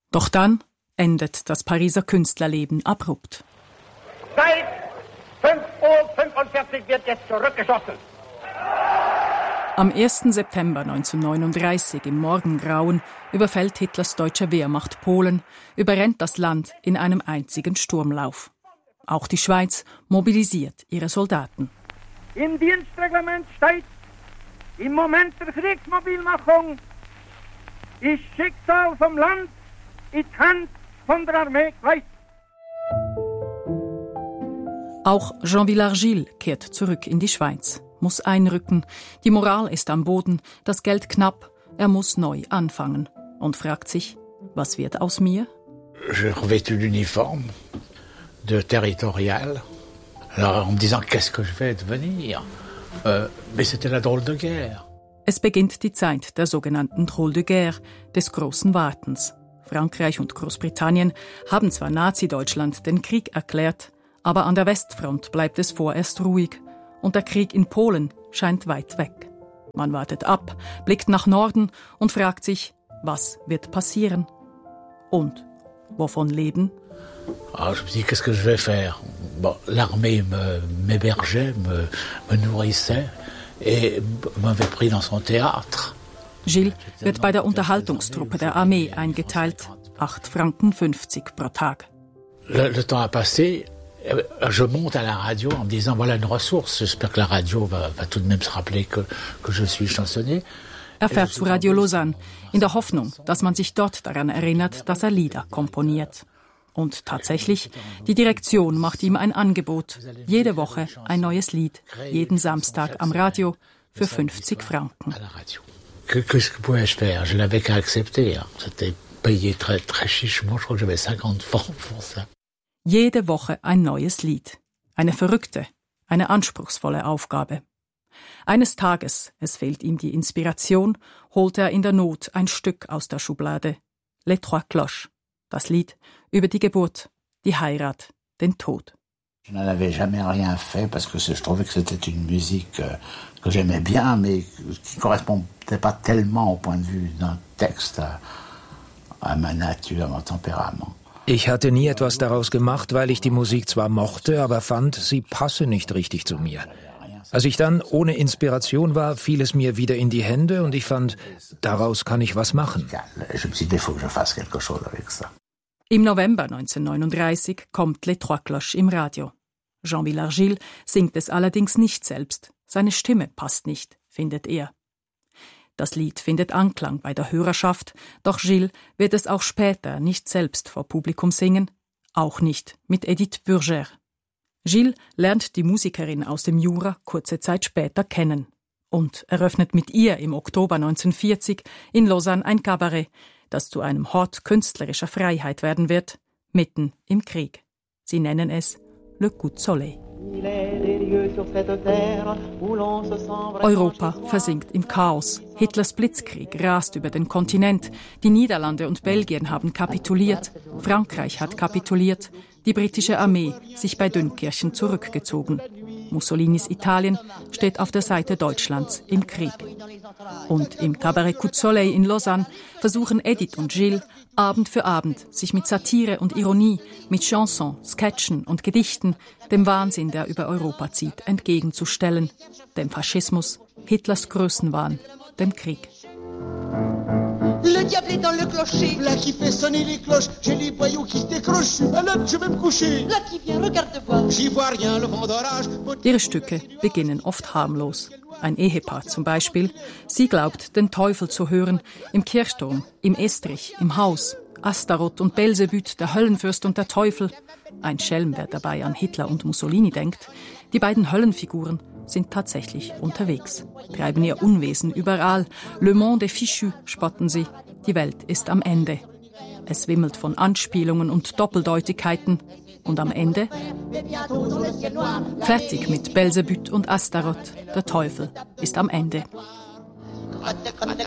Doch dann endet das Pariser Künstlerleben abrupt. Seit 5:45 Uhr wird jetzt zurückgeschossen. Am 1. September 1939 im Morgengrauen überfällt Hitlers deutsche Wehrmacht Polen, überrennt das Land in einem einzigen Sturmlauf. Auch die Schweiz mobilisiert ihre Soldaten. Im Dienstreglement steht, im Moment der Kriegsmobilmachung ist Schicksal vom Land in die Hand von der Armee gelegt. Auch Jean Villargil kehrt zurück in die Schweiz, muss einrücken. Die Moral ist am Boden, das Geld knapp. Er muss neu anfangen und fragt sich, was wird aus mir? J'ai revêtu l'uniforme de territorial. Alors en me disant qu'est-ce que je vais devenir? Mais c'était la drôle de guerre. Es beginnt die Zeit der sogenannten Drôle de guerre, des großen Wartens. Frankreich und Großbritannien haben zwar Nazi-Deutschland den Krieg erklärt, aber an der Westfront bleibt es vorerst ruhig und der Krieg in Polen scheint weit weg. Man wartet ab, blickt nach Norden und fragt sich, was wird passieren? Und wovon leben? Alors je me dis, qu'est-ce que je vais faire? Bon, l'armée m'hébergeait, me nourrissait et m'avait pris dans son théâtre. Gilles wird bei der Unterhaltungstruppe der Armee eingeteilt, 8,50 Franken pro Tag. Le temps a passé. Je monte à la radio en me disant, voilà une ressource. J'espère que la radio va tout de même se rappeler que je suis chansonnier. Er fährt zu Radio Lausanne, in der Hoffnung, dass man sich dort daran erinnert, dass er Lieder komponiert. Und tatsächlich, die Direktion macht ihm ein Angebot. Jede Woche ein neues Lied, jeden Samstag am Radio für 50 Franken. Qu'est-ce que pouvais-je faire? Je n'avais qu'à accepter. C'était payé très, très chichement. Je crois que j'avais 50 francs pour ça. Jede Woche ein neues Lied. Eine verrückte, eine anspruchsvolle Aufgabe. Eines Tages, es fehlt ihm die Inspiration, holt er in der Not ein Stück aus der Schublade. Les Trois Cloches. Das Lied über die Geburt, die Heirat, den Tod. Je n'en avais jamais rien fait parce que je trouvais que c'était une musique que j'aimais bien, mais qui ne correspondait pas tellement au point de vue d'un texte à ma nature, à mon tempérament. Ich hatte nie etwas daraus gemacht, weil ich die Musik zwar mochte, aber fand, sie passe nicht richtig zu mir. Als ich dann ohne Inspiration war, fiel es mir wieder in die Hände und ich fand, daraus kann ich was machen. Im November 1939 kommt Les Trois Cloches im Radio. Jean Villargil singt es allerdings nicht selbst. Seine Stimme passt nicht, findet er. Das Lied findet Anklang bei der Hörerschaft, doch Gilles wird es auch später nicht selbst vor Publikum singen, auch nicht mit Edith Burger. Gilles lernt die Musikerin aus dem Jura kurze Zeit später kennen und eröffnet mit ihr im Oktober 1940 in Lausanne ein Kabarett, das zu einem Hort künstlerischer Freiheit werden wird, mitten im Krieg. Sie nennen es Le Coup de Soleil. Europa versinkt im Chaos. Hitlers Blitzkrieg rast über den Kontinent. Die Niederlande und Belgien haben kapituliert. Frankreich hat kapituliert. Die britische Armee sich bei Dünkirchen zurückgezogen. Mussolinis Italien steht auf der Seite Deutschlands im Krieg. Und im Cabaret Coup de Soleil in Lausanne versuchen Edith und Gilles Abend für Abend sich mit Satire und Ironie, mit Chansons, Sketchen und Gedichten dem Wahnsinn, der über Europa zieht, entgegenzustellen. Dem Faschismus, Hitlers Größenwahn, dem Krieg. Le diable est dans le clocher. Là qui fait sonner les cloches. J'ai les boyaux qui se décrochent. Je suis malade, je vais me coucher. Là qui vient, regarde voir. J'y vois rien, le vent d'orage. Ihre Stücke beginnen oft harmlos. Ein Ehepaar zum Beispiel. Sie glaubt, den Teufel zu hören. Im Kirchturm, im Estrich, im Haus. Astaroth und Belzebüt, der Höllenfürst und der Teufel. Ein Schelm, wer dabei an Hitler und Mussolini denkt. Die beiden Höllenfiguren sind tatsächlich unterwegs, treiben ihr Unwesen überall. Le monde est fichu, spotten sie. Die Welt ist am Ende. Es wimmelt von Anspielungen und Doppeldeutigkeiten. Und am Ende? Fertig mit Belzebüt und Astaroth. Der Teufel ist am Ende.